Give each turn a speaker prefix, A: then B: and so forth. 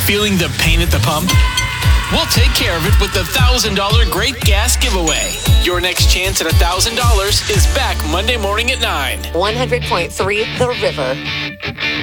A: Feeling the pain at the pump? We'll take care of it with the $1,000 Great Gas Giveaway. Your next chance at $1,000 is back Monday morning at 9.
B: 100.3 The River.